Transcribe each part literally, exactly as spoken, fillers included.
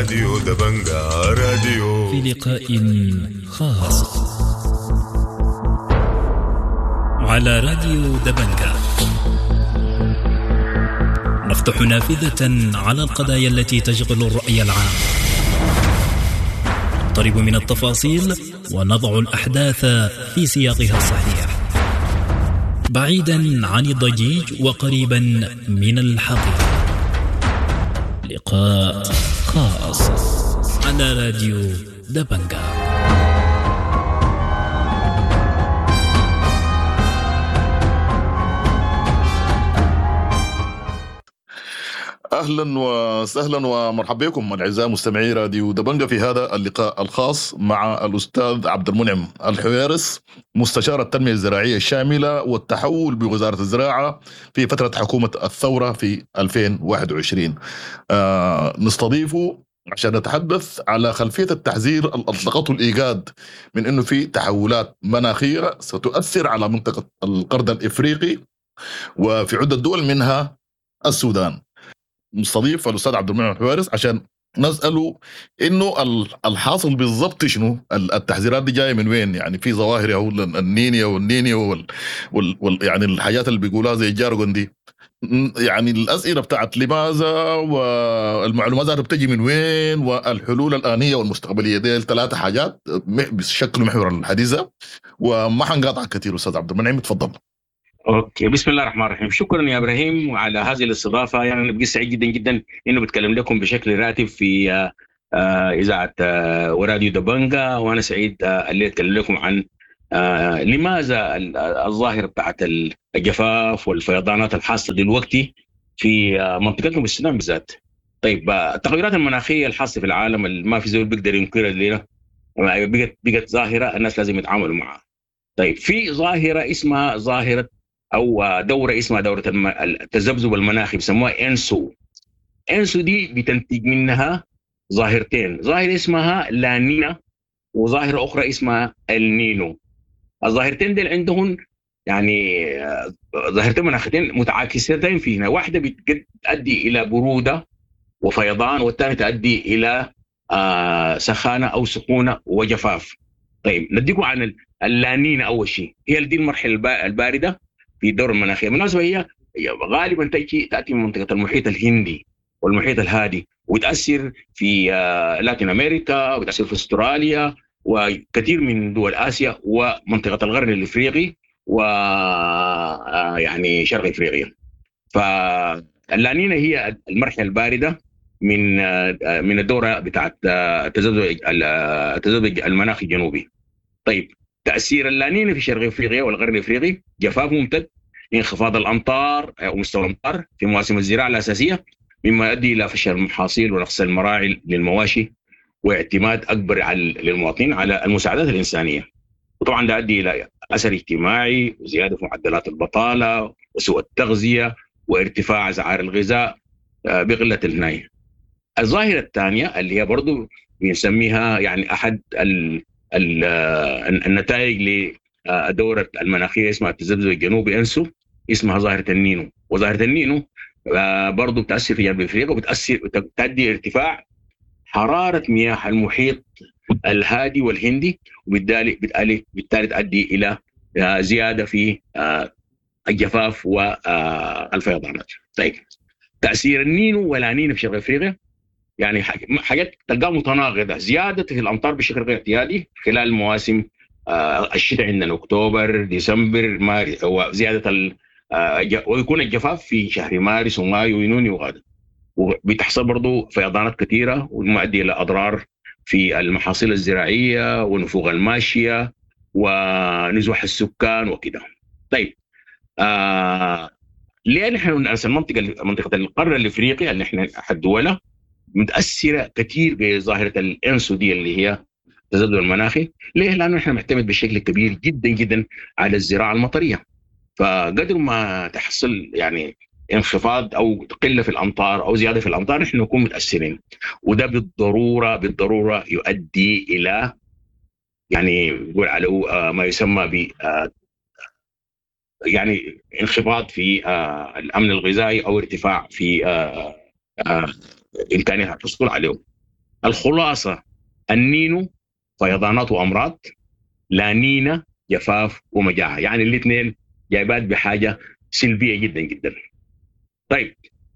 راديو دبنجا راديو في لقاء خاص على راديو دبنجا نفتح نافذة على القضايا التي تشغل الرأي العام، نقترب من التفاصيل ونضع الأحداث في سياقها الصحيح، بعيدا عن الضجيج وقريبا من الحقيقة. لقاء خاص على راديو دبنجا. أهلا وسهلا ومرحبا بكم أعزائي مستمعي راديو دبنجا في هذا اللقاء الخاص مع الأستاذ عبد المنعم الحويرس، مستشار التنمية الزراعية الشاملة والتحول بوزارة الزراعة في فترة حكومة الثورة في ألفين وواحد وعشرين. آه نستضيفه عشان نتحدث على خلفية التحذير اللي أطلقته الإيجاد من أنه في تحولات مناخية ستؤثر على منطقة القرن الإفريقي وفي عدة دول منها السودان. مستضيف الأستاذ عبد المنعم الحويرس عشان نسأله إنه الحاصل بالضبط شنو، التحذيرات دي جاية من وين، يعني في ظواهر أو النينيا والنينيا وال, وال, وال يعني الحاجات اللي بيقولها زي الجارجون دي، يعني الأسئلة بتاعت لماذا والمعلومات هذه بتجي من وين والحلول الآنية والمستقبلية، دي الثلاثة حاجات بشكل محور الحديث، وما حنقاطع كثير. أستاذ عبد المنعم تفضل. اوكي، بسم الله الرحمن الرحيم. شكرا يا ابراهيم على هذه الاستضافه، يعني انا بقيت سعيد جدا جدا انه بتكلم لكم بشكل راتب في آه اذاعه آه وراديو دبنجا، وانا سعيد آه اللي اتكلم لكم عن آه لماذا الظاهره بتاعت الجفاف والفيضانات الحاصله دلوقتي في آه منطقتنا بالسودان بالذات. طيب، آه التغيرات المناخيه الحاصله في العالم اللي ما في زول بيقدر ينكرها لنا، بقت بقت ظاهره الناس لازم يتعاملوا معها. طيب، في ظاهره اسمها ظاهره أو دورة اسمها دورة التذبذب المناخي، بسموها إنسو. إنسو دي بتنتج منها ظاهرتين، ظاهرة اسمها لانينا وظاهرة أخرى اسمها النينو. الظاهرتين دي عندهم يعني ظاهرتين مناخيتين متعاكستين فينا، واحدة بتؤدي إلى برودة وفيضان، والثانية تؤدي إلى آه سخانة أو سخونة وجفاف. طيب، نديكم عن اللانينا. أول شيء هي دي المرحلة الباردة في الدورة المناخية. بالنسبة هي غالبا تأتي تأتي من منطقة المحيط الهندي والمحيط الهادي، وتأثر في لاتين أمريكا، وتأثر في أستراليا وكثير من دول آسيا ومنطقة الغرب الإفريقي و يعني شرق إفريقيا. فاللانينا هي المرحلة الباردة من من الدورة بتاعت التذبذب التذبذب المناخي الجنوبي. طيب، تأثير اللانينا في شرق إفريقيا والغرب الإفريقي جفاف ممتد، انخفاض الأمطار أو مستوى الأمطار في مواسم الزراعة الأساسية، مما يؤدي إلى فشل المحاصيل ونقص المراعي للمواشي، واعتماد أكبر على للمواطنين على المساعدات الإنسانية. وطبعا ده يؤدي إلى أثر اجتماعي وزيادة في معدلات البطالة وسوء التغذية وارتفاع أسعار الغذاء بقلة العناية. الظاهرة الثانية اللي هي برضو بنسميها يعني أحد ال النتائج لدورة المناخية اسمها التذبذب الجنوبي إنسو، اسمها ظاهرة النينو. وظاهرة النينو برضو بتأثر في جنوب أفريقيا، وبتأثر تؤدي ارتفاع حرارة مياه المحيط الهادي والهندي، وبالتالي بالتالي بالتالي تؤدي إلى زيادة في الجفاف والفيضانات. طيب، تأثير النينو واللانينا في شرق أفريقيا يعني حاجات تلقاها متناقضة. زيادة في الأمطار بشكل غير اعتيادي خلال مواسم الشتاء عندنا أكتوبر ديسمبر مارس، وزيادة ال ويكون الجفاف في شهر مارس ومايو ويونيو وغدا، وبتحصل برضو فيضانات كثيرة ومؤدي إلى أضرار في المحاصيل الزراعية ونفوق الماشية ونزوح السكان وكده. طيب، آه ليه نحن المنطقة منطقة القرن الإفريقي اللي نحن أحد دولة متأثرة كثير بظاهرة الإنسو دي اللي هي التذبذب المناخي؟ ليه؟ لأنه نحن معتمد بشكل كبير جدا جدا على الزراعة المطرية. فقدر ما تحصل يعني انخفاض أو قلة في الأمطار أو زيادة في الأمطار نحن نكون متأثرين، وده بالضرورة بالضرورة يؤدي إلى يعني يقول على ما يسمى ب يعني انخفاض في الأمن الغذائي أو ارتفاع في إمكانية الحصول عليه. الخلاصة النينو فيضانات وأمراض، لا نينا جفاف ومجاعة، يعني الاثنين جايبات بحاجة سلبية جدا جدا. طيب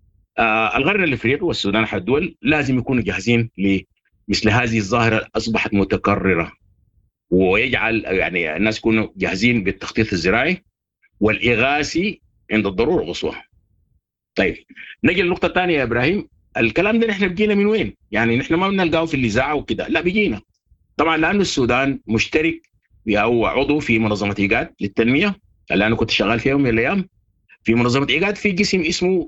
آه القرن الافريقي والسودان احد الدول لازم يكونوا جاهزين لمثل هذه الظاهرة أصبحت متكررة، ويجعل يعني الناس يكونوا جاهزين بالتخطيط الزراعي والإغاثي عند الضرورة القصوى. طيب نجي للنقطة الثانية يا إبراهيم، الكلام ده نحن بيجينا من وين؟ يعني نحن ما بنلقاه في الإذاعة وكده، لا بيجينا طبعا لأنه السودان مشترك أو عضو في منظمة إيجاد للتنمية اللي أنا كنت شغال فيها يوم من الأيام. في منظمة إيجاد في قسم اسمه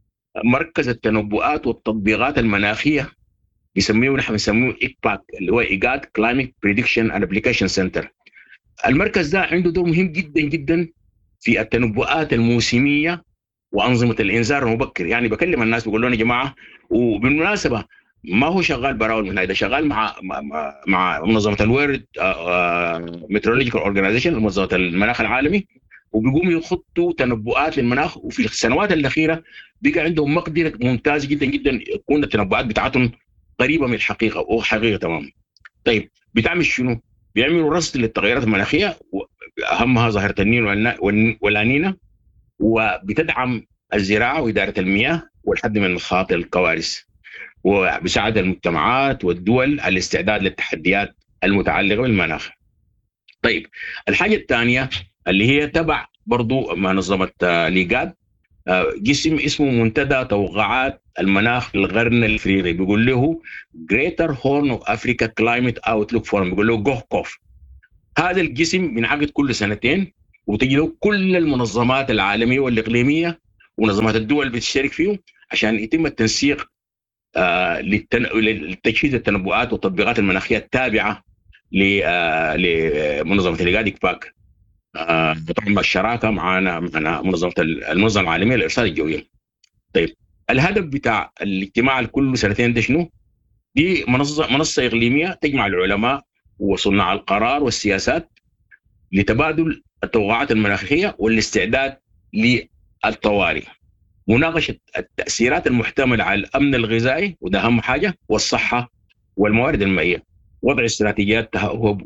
مركز التنبؤات والتطبيقات المناخية، بيسميه نحن بنسميه إيكباك اللي هو إيجاد كلايمت بريدكشن اند ابليكيشن سنتر. المركز ده عنده دور مهم جدا جدا في التنبؤات الموسمية وأنظمة الإنذار المبكر. يعني بكلم الناس بقول لهم يا جماعة، وبالمناسبة ما هو شغال براول من هذا، شغال مع مع, مع منظمة الورد ميترولوجيكال اورجانيزيشن، منظمة المناخ العالمي، وبيقوموا يخطوا تنبؤات للمناخ. وفي السنوات الأخيرة بقى عندهم مقدرة ممتازة جدا جدا يكون التنبؤات بتاعتهم قريبة من الحقيقة أو حقيقة تمام. طيب بتعمل شنو؟ بيعملوا رصد للتغيرات المناخية، أهمها ظاهرة النين واللانينا، وبتدعم الزراعة وإدارة المياه والحد من مخاطر الكوارث، وبساعد المجتمعات والدول على الاستعداد للتحديات المتعلقة بالمناخ. طيب الحاجة الثانية اللي هي تبع برضو منظمة ليجاد، جسم اسمه منتدى توقعات المناخ القرن الافريقي، بيقول له Greater Horn of Africa Climate Outlook Forum، بيقول له جوهكوف. هذا الجسم بينعقد كل سنتين، وتجي له كل المنظمات العالمية والإقليمية ونظمات الدول اللي بتشترك فيه عشان يتم التنسيق آه للتجهيز التنبؤات والتطبيقات المناخية التابعة لمنظمة الإيجاد إيكباك، آه طبعا الشراكة معنا معنا منظمة المنظمة العالمية للإرصاد الجوية. طيب الهدف بتاع الاجتماع كل سنتين ده شنو؟ دي منصة منصة إقليمية تجمع العلماء وصناع القرار والسياسات لتبادل التوقعات المناخية والاستعداد للطوارئ، مناقشة التأثيرات المحتملة على الأمن الغذائي وده أهم حاجة، والصحة والموارد المائية، وضع استراتيجيات تهوب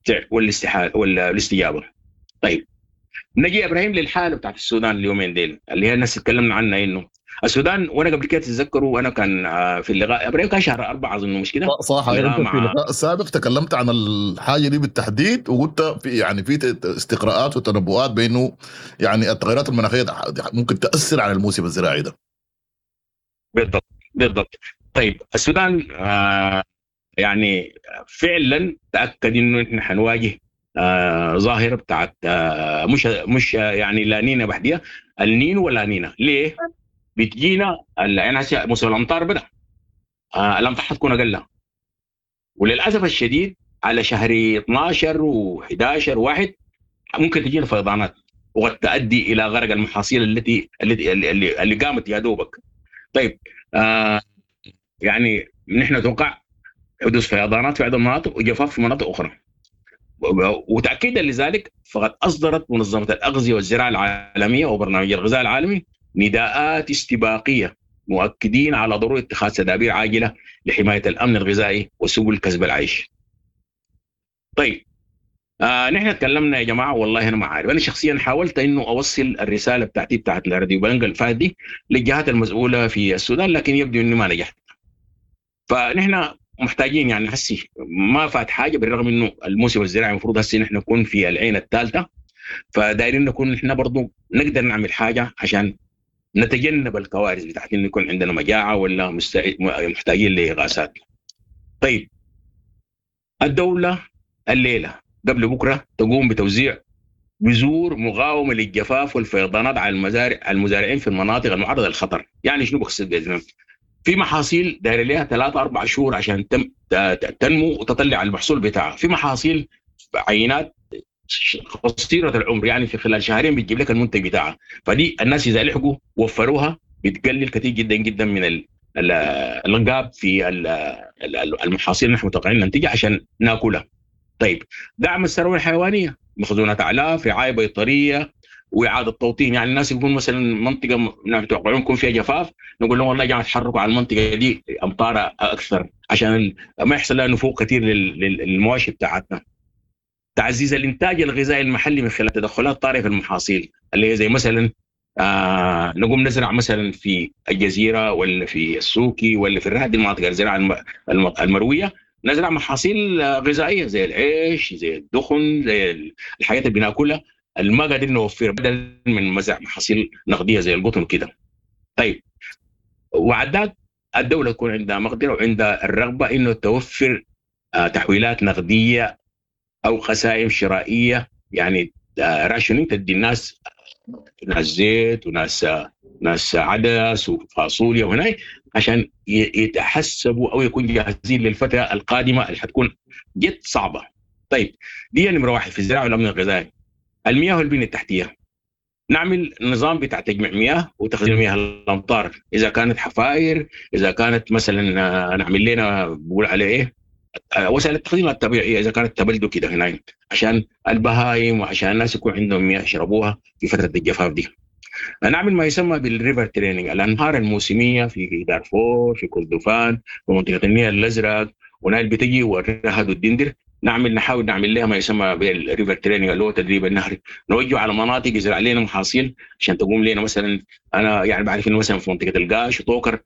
والاستجابة. طيب نجي إبراهيم للحالة بتاعت السودان اليومين ديل اللي هي الناس تكلمنا عنها، إنه السودان وانا قبل كده تتذكروا وانا كان في اللقاء ابراهيم كان شهر أربعة اظن مش كده صح. انت في اللقاء السابق تكلمت عن الحاجه دي بالتحديد، وقلت في يعني في استقراءات وتنبؤات بانه يعني التغيرات المناخيه ممكن تاثر على الموسم الزراعي ده. بالضبط بالضبط. طيب السودان آه يعني فعلا تاكد انه احنا حنواجه آه ظاهره بتاعت آه مش مش يعني لا نينا بحديه، النينو ولا نينا. ليه؟ بتجينا يعني موسم الامطار بدا آه الامطار حتكون اقل، وللاسف الشديد على شهر اثناشر و11 واحد ممكن تجينا فيضانات وقد تؤدي الى غرق المحاصيل التي التي اللي, اللي قامت يا دوبك. طيب آه يعني نحن نتوقع حدوث فيضانات في عدة مناطق وجفاف في مناطق اخرى، وتاكيدا لذلك فقد اصدرت منظمه الاغذيه والزراعه العالميه وبرنامج الغذاء العالمي نداءات استباقيه مؤكدين على ضروره اتخاذ تدابير عاجله لحمايه الامن الغذائي وسبل كسب العيش. طيب آه نحن تكلمنا يا جماعه، والله انا ما عارف، انا شخصيا حاولت انه اوصل الرساله بتاعتي بتاعت الراديو بنجا الفات دي للجهات المسؤوله في السودان، لكن يبدو اني ما نجحت. فنحن محتاجين يعني هسي ما فات حاجه، بالرغم انه الموسم الزراعي المفروض هسي نحن نكون في العين الثالثه، فدايرين نكون نحن برضو نقدر نعمل حاجه عشان نتجنب الكوارث بتاعت انه يكون عندنا مجاعه ولا محتاجين لاغاثات. طيب الدوله الليله قبل بكره تقوم بتوزيع بذور مقاومه للجفاف والفيضانات على المزارع المزارعين في المناطق المعرضه للخطر. يعني شنو بقصد باذن في محاصيل داير لها ثلاثة أربع شهور عشان تم تنمو وتطلع المحصول بتاعها، في محاصيل عينات قصيرة العمر يعني في خلال شهرين بتجيب لك المنتج بتاعها، فدي الناس إذا لحقوا وفروها بتقلل كثير جدا جدا من الغاب في المحاصيل نحن متوقعين ننتجها عشان ناكلها. طيب دعم الثروة الحيوانية، مخزونات أعلاف، رعاية بيطرية، وإعادة توطين. يعني الناس يقولون مثلا منطقة متوقعون يكون فيها جفاف، نقول لهم والله يا جماعة تحركوا على المنطقة دي أمطار أكثر عشان ما يحصل لها نفوق كثير للمواشي بتاعتنا. تعزيز الانتاج الغذائي المحلي من خلال تدخلات طارئه في المحاصيل اللي هي زي مثلا آه نقوم نزرع مثلا في الجزيره ولا في السوكي ولا في الرهد، المناطق الزراعه المرويه، نزرع محاصيل غذائيه زي العيش زي الدخن زي الحاجات اللي بناكلها ما قادرين نوفر، بدل من مزرعه محاصيل نقديه زي القطن كده. طيب وعداد الدوله تكون عندها مقدره وعندها الرغبه انه توفر آه تحويلات نقديه او قسائم شرائيه، يعني آه راشنينج تدي الناس، ناس زيت وناس ناس عدس وفاصوليا وهناي عشان يتحسبوا او يكونوا جاهزين للفتره القادمه اللي حتكون جد صعبه. طيب دي نمره واحد في الزراعه والامن الغذائي. المياه والبنيه التحتيه، نعمل نظام بتاع تجميع مياه وتخزين مياه الامطار، اذا كانت حفائر، اذا كانت مثلا نعمل لنا بقول عليه ايه وسائل التخزين الطبيعيه، اذا كانت تبلدوا كده هنا عشان البهايم وعشان الناس يكون عندهم مياه يشربوها في فتره الجفاف دي. نعمل ما يسمى بالريفر تريننج، الانهار الموسميه في دارفور، في كردفان، في منطقه النيل الازرق ونايل بتجي والرهد والدندر، نعمل نحاول نعمل لها ما يسمى بالريفر تريننج اللي هو تدريب النهري، نوجه على مناطق يزرع لنا محاصيل عشان تقوم لنا. مثلا انا يعني بعرف انه مثلا في منطقه القاش وطوكر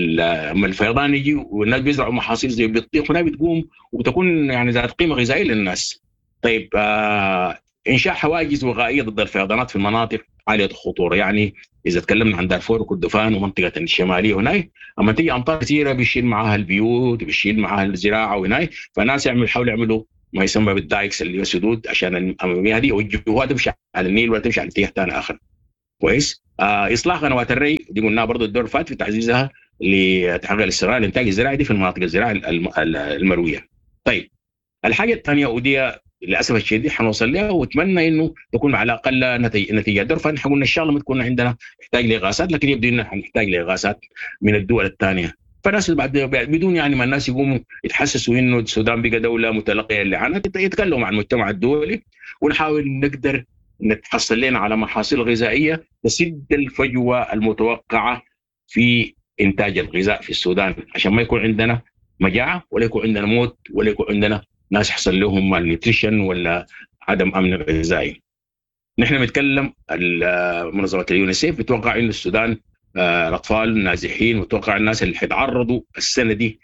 لما الفيضان يجي والناس بيزرعوا محاصيل زي البطيخ هنا بتقوم وبتكون يعني ذات قيمه غذائيه للناس. طيب آه انشاء حواجز وقائيه ضد الفيضانات في المناطق عاليه الخطوره، يعني اذا تكلمنا عن دارفور وكردفان ومنطقه الشماليه هناي اما تيجي امطار كثيره بيشيل معاها البيوت وبيشيل معاها الزراعه وهناي، فالناس يعملوا يحاولوا يعملوا ما يسمى بالدايكس اللي هو سدود عشان المياه دي يوجهوها تمشي على النيل ولا تمشي على اتجاه ثاني اخر. كويس. آه اصلاح قنوات الري دي قلنا برضه الدور فات في تعزيزها لتحقيق الاستقرار الانتاج الزراعي دي في المناطق الزراعيه المرويه. طيب الحاجه الثانيه ودي للاسف الشديد حنوصل لها واتمنى انه تكون على الاقل نتيجه دور فان حقولنا ان شاء الله ما تكون عندنا نحتاج لاغاثات، لكن يبدو ان حنحتاج لاغاثات من الدول الثانيه. فالناس بعد بدون يعني ما الناس يقوموا يتحسسوا انه السودان بقى دوله متلقيه للعنات، يتكلموا عن المجتمع الدولي ونحاول نقدر نتحصل لنا على محاصيل غذائيه تسد الفجوه المتوقعه في انتاج الغذاء في السودان، عشان ما يكون عندنا مجاعه ولا يكون عندنا موت ولا يكون عندنا ناس يحصل لهم النيوتريشن ولا عدم امن غذائي. نحن بنتكلم منظمه اليونيسيف بتوقع ان السودان الاطفال نازحين، وتوقع الناس اللي حيتعرضوا السنه دي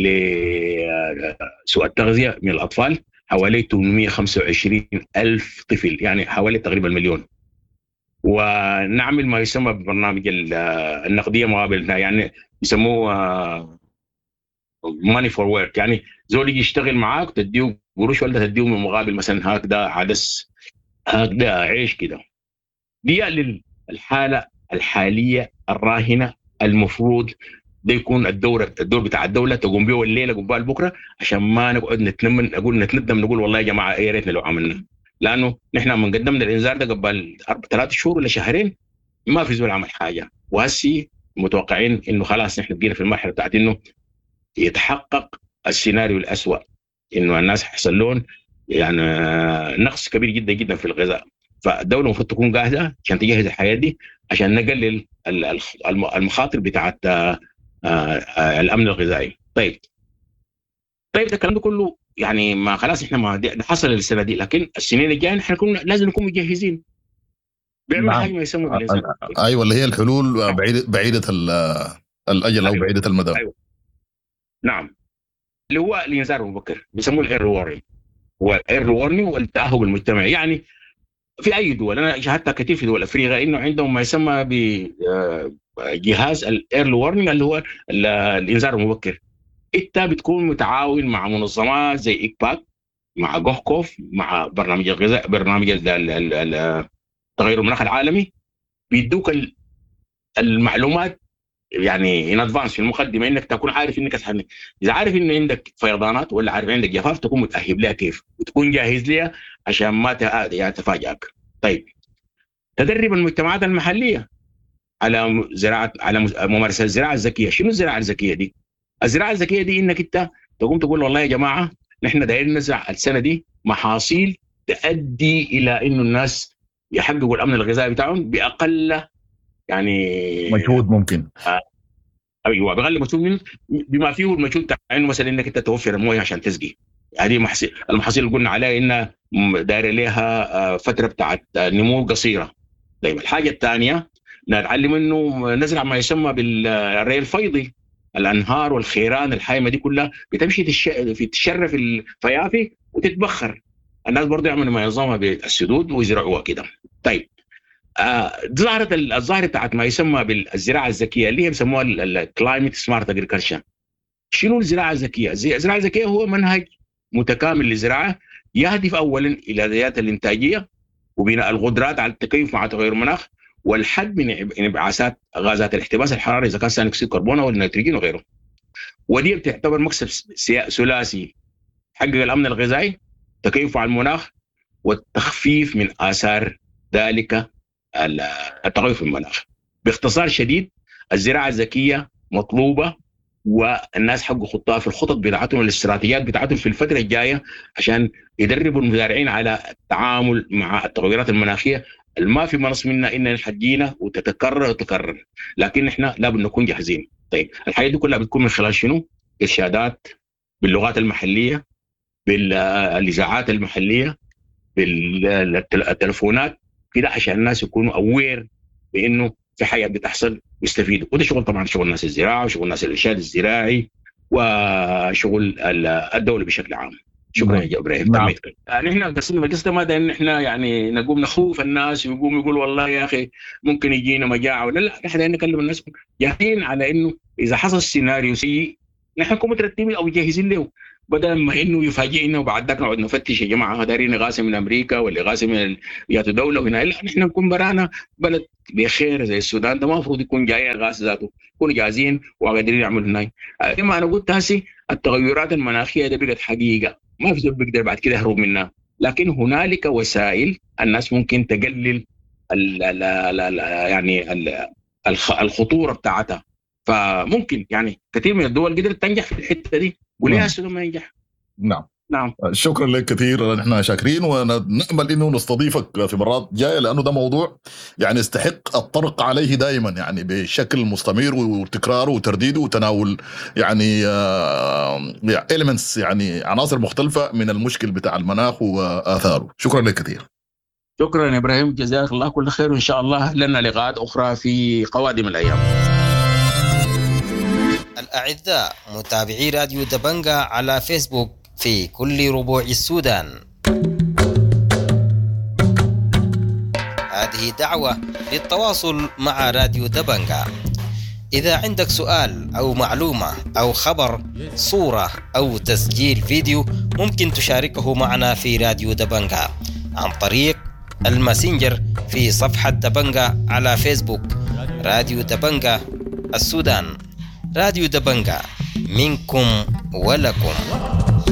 لسوء التغذيه من الاطفال حوالي ثمانمئة وخمسة وعشرين ألف طفل، يعني حوالي تقريبا مليون. ونعمل ما يسمى ببرنامج النقديه مقابل، يعني يسموه ماني فور ورك، يعني زول يجي يشتغل معاك تديه قروش ولا تديه من مقابل مثلا هكذا عدس هكذا عيش كده. دي للحاله الحاليه الراهنه المفروض ده يكون الدور الدور بتاع الدوله تقوم به الليله قبال بكره، عشان ما نقعد نتنمن نقول نتندم نقول والله يا جماعه يا ريتنا لو عملنا، لانه نحن من قدمنا الانذار ده قبل ثلاث شهور ولا شهرين ما في زول عمل حاجه، وهسي متوقعين انه خلاص نحن بقينا في المرحله بتاعت انه يتحقق السيناريو الأسوأ، انه الناس يحصل لهم يعني نقص كبير جدا جدا في الغذاء. فالدوله المفروض تكون جاهزه عشان تجهز الحياه دي عشان نقلل المخاطر بتاعه الامن الغذائي. طيب طيب ده الكلام ده كله يعني ما خلاص احنا ما ده حصل السنه دي، لكن السنين الجايه احنا نكون لازم نكون مجهزين. بيعمل حاجه ما يسمى بالانسان. ايوه اللي هي الحلول بعيده بعيده الاجل او أيوة. بعيده المدى. أيوة. نعم، اللي هو الانذار المبكر بيسموه الاير وورنينج، هو الاير وورنينج والتاهب المجتمعي. يعني في اي دول انا شاهدتها كثير في دول افريقيا انه عندهم ما يسمى بجهاز الاير وورنينج اللي هو الانذار المبكر. انت بتكون متعاون مع منظمات زي إيكباك، مع جوهكوف، مع برنامج الغذاء، برنامج تغير المناخ العالمي، بيدوك المعلومات يعني ان ادفانس في المقدمه، انك تكون عارف انك هتحمل. اذا عارف ان عندك فيضانات ولا عارف عندك جفاف تكون متاهب لها كيف وتكون جاهز لها عشان ما تفاجئك. طيب تدرب المجتمعات المحليه على زراعه على ممارسه الزراعه الذكيه. شنو الزراعه الذكيه دي؟ الزراعه الذكيه دي انك انت تقوم تقول والله يا جماعه نحن دايرين نزرع السنه دي محاصيل تؤدي الى انه الناس يحققوا الامن الغذائي بتاعهم باقل يعني مجهود ممكن. آه ايوه بغلي المسؤول منه بما فيه المجهود تاع انه مثلا انك انت توفر المويه عشان تسقي. هذه محصي المحاصيل اللي قلنا عليها انها دايره لها فتره بتاعت نمو قصيره. طيب الحاجه الثانيه نتعلم انه نزرع ما يسمى بالري الفيضي. الانهار والخيران الحايمه دي كلها بتمشي تش... في تشرف الفيافي وتتبخر. الناس برضه يعملوا ما ينظمها بالسدود ويزرعوها كده. طيب آه ظهرت الظاهره بتاعت ما يسمى بالزراعه الذكيه اللي هي بيسموها الكلايمت سمارت اجريكلتشر. شنو الزراعه الذكيه؟ الزراعه الذكيه هو منهج متكامل للزراعه يهدف اولا الى زياده الانتاجيه وبناء القدرات على التكيف مع تغير المناخ والحد من انبعاثات غازات الاحتباس الحراري اذا كان ثاني اكسيد الكربون او النيتروجين وغيره. ودي بتعتبر مكسب ثلاثي: حقق الامن الغذائي، تكيف مع المناخ، والتخفيف من اثار ذلك التغير في المناخ. باختصار شديد الزراعه الذكيه مطلوبه والناس حقوا خطها في الخطط بتاعتهم والاستراتيجيات بتاعتهم في الفتره الجايه عشان يدربوا المزارعين على التعامل مع التغيرات المناخيه. ما في منص منا ان حجينا وتتكرر وتكرر، لكن احنا لابد نكون جاهزين. طيب الحاجات دي كلها بتكون من خلال شنو؟ ارشادات باللغات المحليه، بالاذاعات المحليه، بالتلفونات كده عشان الناس يكونوا اوير بانه في حاجات بتحصل ويستفيدوا. وده شغل طبعا شغل الناس الزراعه وشغل الناس الارشاد الزراعي وشغل الدوله بشكل عام. شكرا يا ابراهيم. تمام. يعني احنا قصدنا قصدنا ما ده ان احنا يعني نقوم نخوف الناس ويقوم يقول والله يا اخي ممكن يجينا مجاعه ولا لا. احنا نكلم الناس جاهزين على انه اذا حصل سيناريو سيء نحن نكون مترتبين او جاهزين له، بدل ما انه يفاجئنا وبعد ذاك نقعد نفتش يا جماعه دارين غاسه من امريكا ولا غاسه من ياتو دوله وهنا. لا نحن نكون برانا بلد بخير زي السودان ده ما المفروض يكون جاي غاس ذاته، نكون جاهزين وقادرين نعمل هناك. كما انا قلت هسي التغيرات المناخيه دي بقت حقيقه ما في زول بيقدر بعد كده يهرب منها، لكن هنالك وسائل الناس ممكن تقلل ال ال ال يعني ال الخطوره بتاعتها. فممكن يعني كثير من الدول قدرت تنجح في الحته دي وليه السودان ما ينجح؟ نعم نعم. شكرا لك كثير، نحن شاكرين ونأمل انه نستضيفك في مرات جايه لانه ده موضوع يعني يستحق الطرق عليه دائما يعني بشكل مستمر وتكراره وترديده وتناول يعني إيليمنتس يعني عناصر مختلفه من المشكل بتاع المناخ واثاره. شكرا لك كثير. شكرا يا ابراهيم، جزاك الله كل خير، وان شاء الله لنا لقاءات اخرى في قوادم الايام. الأعزاء متابعي راديو دبنجا على فيسبوك في كل ربوع السودان، هذه دعوة للتواصل مع راديو دبنجا. إذا عندك سؤال أو معلومة أو خبر، صورة أو تسجيل فيديو، ممكن تشاركه معنا في راديو دبنجا عن طريق الماسنجر في صفحة دبنجا على فيسبوك. راديو دبنجا السودان، راديو دبنجا منكم ولكم.